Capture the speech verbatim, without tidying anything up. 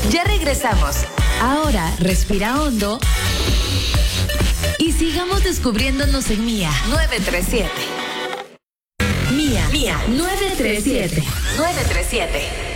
Ya regresamos. Ahora respira hondo y sigamos descubriéndonos en Mía nueve tres siete. Mía, Mía nueve tres siete. nueve tres siete.